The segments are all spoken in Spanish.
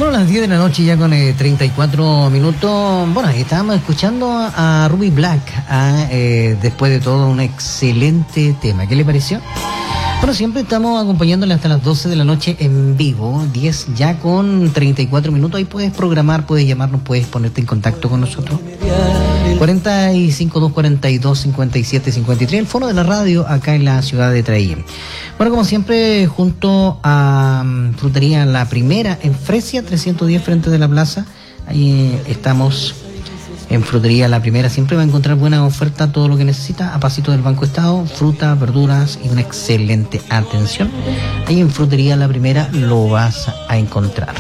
Bueno, las 10 de la noche ya con 34 minutos. Bueno, estábamos escuchando a Ruby Black, después de todo un excelente tema. ¿Qué le pareció? Bueno, siempre estamos acompañándole hasta las 12 de la noche en vivo, 10 ya con 34 minutos. Ahí puedes programar, puedes llamarnos, puedes ponerte en contacto con nosotros. 45 242 57 53, el foro de la radio acá en la ciudad de Traiguén. Bueno, como siempre, junto a Frutería La Primera en Fresia 310 frente de la plaza. Ahí estamos en Frutería La Primera. Siempre va a encontrar buena oferta, todo lo que necesita a pasito del Banco Estado, frutas, verduras y una excelente atención. Ahí en Frutería La Primera lo vas a encontrar.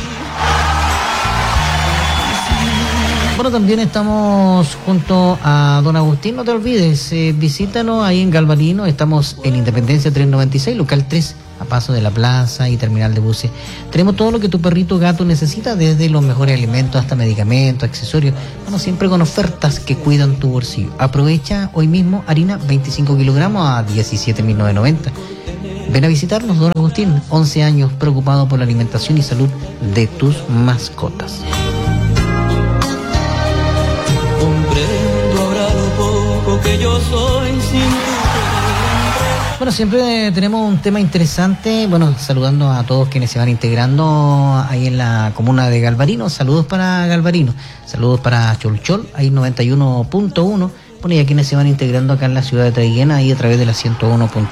Bueno, también estamos junto a don Agustín. No te olvides, visítanos ahí en Galvarino. Estamos en Independencia 396, local 3, a paso de la plaza y terminal de buses. Tenemos todo lo que tu perrito o gato necesita, desde los mejores alimentos hasta medicamentos, accesorios. Bueno, siempre con ofertas que cuidan tu bolsillo. Aprovecha hoy mismo harina 25 kilogramos a 17.990. Ven a visitarnos, don Agustín. 11 años preocupado por la alimentación y salud de tus mascotas. Comprendo ahora lo poco que yo soy sin tu. Bueno, siempre tenemos un tema interesante. Bueno, saludando a todos quienes se van integrando ahí en la comuna de Galvarino. Saludos para Galvarino, saludos para Cholchol, ahí 91.1. Bueno, y a quienes se van integrando acá en la ciudad de Traiguén, ahí a través de la 101.3.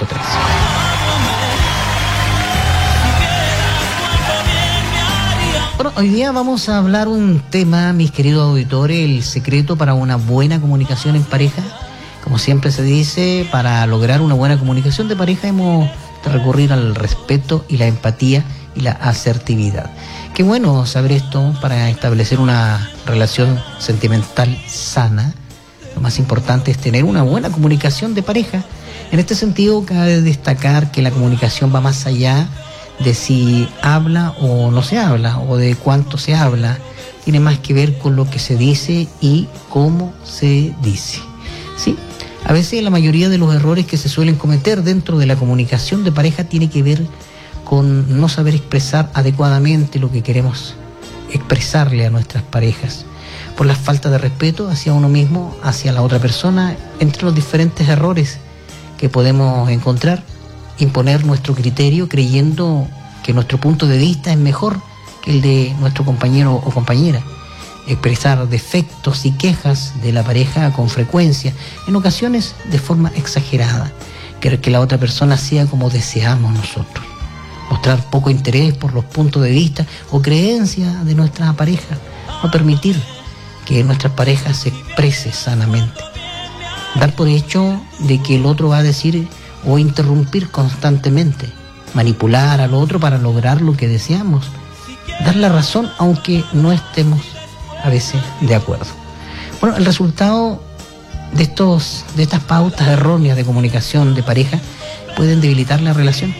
Bueno, hoy día vamos a hablar un tema, mis queridos auditores, el secreto para una buena comunicación en pareja. Como siempre se dice, para lograr una buena comunicación de pareja hemos de recurrir al respeto y la empatía y la asertividad. Qué bueno saber esto para establecer una relación sentimental sana. Lo más importante es tener una buena comunicación de pareja. En este sentido, cabe destacar que la comunicación va más allá de si habla o no se habla, o de cuánto se habla. Tiene más que ver con lo que se dice y cómo se dice. ¿Sí? A veces la mayoría de los errores que se suelen cometer dentro de la comunicación de pareja tiene que ver con no saber expresar adecuadamente lo que queremos expresarle a nuestras parejas, por la falta de respeto hacia uno mismo, hacia la otra persona. Entre los diferentes errores que podemos encontrar, imponer nuestro criterio creyendo que nuestro punto de vista es mejor que el de nuestro compañero o compañera. Expresar defectos y quejas de la pareja con frecuencia, en ocasiones de forma exagerada. Querer que la otra persona sea como deseamos nosotros. Mostrar poco interés por los puntos de vista o creencias de nuestra pareja. No permitir que nuestra pareja se exprese sanamente. Dar por hecho de que el otro va a decir o interrumpir constantemente, manipular al otro para lograr lo que deseamos, dar la razón aunque no estemos a veces de acuerdo. Bueno, el resultado de estas pautas erróneas de comunicación de pareja pueden debilitar la relación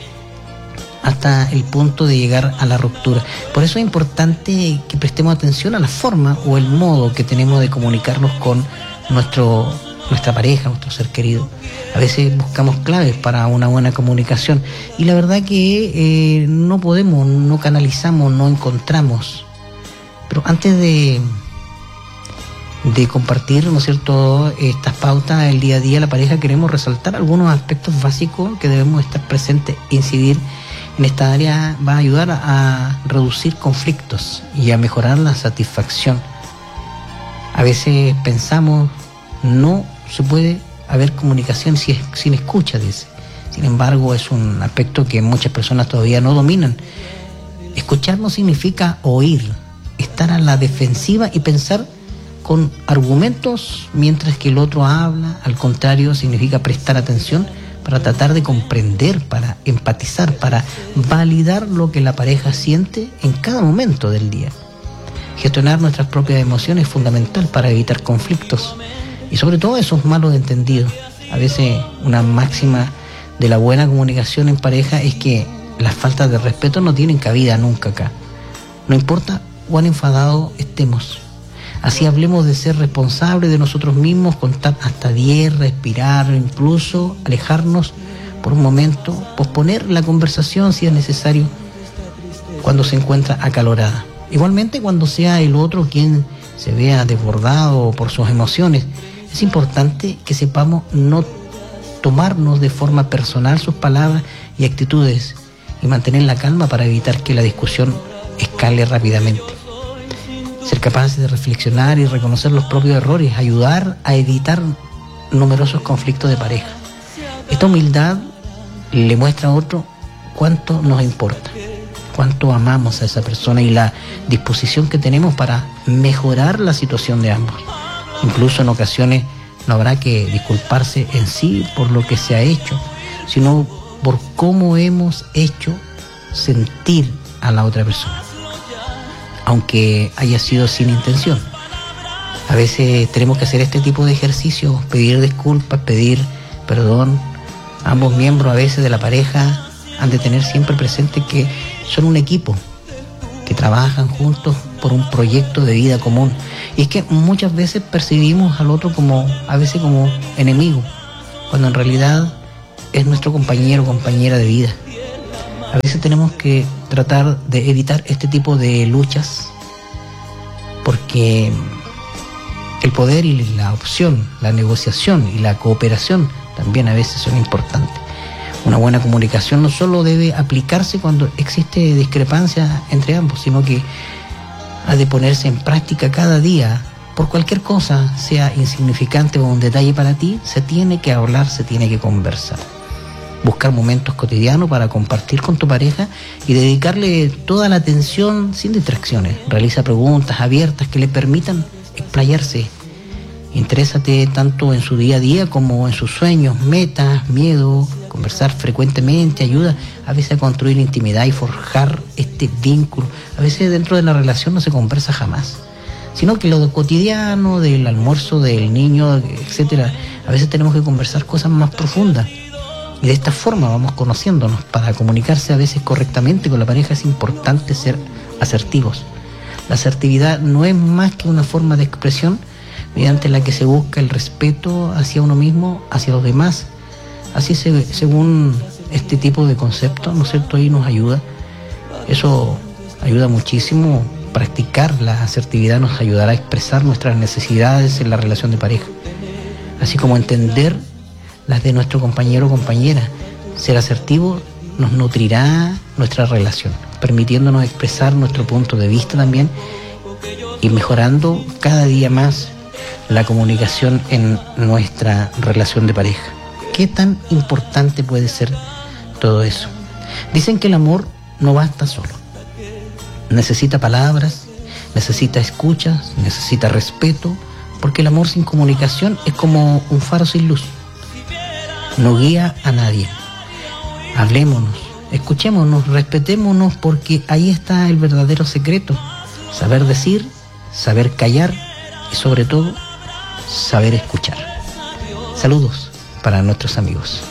hasta el punto de llegar a la ruptura. Por eso es importante que prestemos atención a la forma o el modo que tenemos de comunicarnos con nuestra pareja, nuestro ser querido. A veces buscamos claves para una buena comunicación y la verdad que no podemos, no canalizamos, no encontramos. Pero antes de compartir, ¿no es cierto?, estas pautas el día a día, la pareja, queremos resaltar algunos aspectos básicos que debemos estar presentes. Incidir en esta área va a ayudar a reducir conflictos y a mejorar la satisfacción. A veces pensamos, no se puede haber comunicación sin escucha, dice. Sin embargo, es un aspecto que muchas personas todavía no dominan. Escuchar no significa oír, estar a la defensiva y pensar con argumentos mientras que el otro habla. Al contrario, significa prestar atención para tratar de comprender, para empatizar, para validar lo que la pareja siente en cada momento del día. Gestionar nuestras propias emociones es fundamental para evitar conflictos y sobre todo esos malos entendidos. A veces una máxima de la buena comunicación en pareja es que las faltas de respeto no tienen cabida nunca acá. No importa cuán enfadados estemos. Así hablemos de ser responsables de nosotros mismos, contar hasta 10, respirar, incluso alejarnos por un momento, posponer la conversación si es necesario cuando se encuentra acalorada. Igualmente, cuando sea el otro quien se vea desbordado por sus emociones, es importante que sepamos no tomarnos de forma personal sus palabras y actitudes y mantener la calma para evitar que la discusión escale rápidamente. Ser capaces de reflexionar y reconocer los propios errores, ayudar a evitar numerosos conflictos de pareja. Esta humildad le muestra a otro cuánto nos importa, cuánto amamos a esa persona y la disposición que tenemos para mejorar la situación de ambos. Incluso en ocasiones no habrá que disculparse en sí por lo que se ha hecho, sino por cómo hemos hecho sentir a la otra persona, aunque haya sido sin intención. A veces tenemos que hacer este tipo de ejercicios, pedir disculpas, pedir perdón. Ambos miembros a veces de la pareja han de tener siempre presente que son un equipo, que trabajan juntos por un proyecto de vida común. Y es que muchas veces percibimos al otro a veces como enemigo, cuando en realidad es nuestro compañero o compañera de vida. A veces tenemos que tratar de evitar este tipo de luchas, porque el poder y la opción, la negociación y la cooperación también a veces son importantes. Una buena comunicación no solo debe aplicarse cuando existe discrepancia entre ambos, sino que ha de ponerse en práctica cada día. Por cualquier cosa, sea insignificante o un detalle para ti, se tiene que hablar, se tiene que conversar. Buscar momentos cotidianos para compartir con tu pareja y dedicarle toda la atención sin distracciones. Realiza preguntas abiertas que le permitan explayarse. Interésate tanto en su día a día como en sus sueños, metas, miedo. Conversar frecuentemente ayuda a veces a construir intimidad y forjar este vínculo. A veces dentro de la relación no se conversa jamás, sino que lo cotidiano, del almuerzo del niño, etcétera, a veces tenemos que conversar cosas más profundas. Y de esta forma vamos conociéndonos. Para comunicarse a veces correctamente con la pareja es importante ser asertivos. La asertividad no es más que una forma de expresión mediante la que se busca el respeto hacia uno mismo, hacia los demás. Así según este tipo de conceptos, ¿no es cierto? Ahí nos ayuda. Eso ayuda muchísimo. Practicar la asertividad nos ayudará a expresar nuestras necesidades en la relación de pareja, así como entender las de nuestro compañero o compañera. Ser asertivo nos nutrirá nuestra relación, permitiéndonos expresar nuestro punto de vista también y mejorando cada día más la comunicación en nuestra relación de pareja. ¿Qué tan importante puede ser todo eso? Dicen que el amor no basta solo. Necesita palabras, necesita escuchas, necesita respeto, porque el amor sin comunicación es como un faro sin luz. No guía a nadie. Hablémonos, escuchémonos, respetémonos, porque ahí está el verdadero secreto. Saber decir, saber callar y sobre todo, saber escuchar. Saludos para nuestros amigos.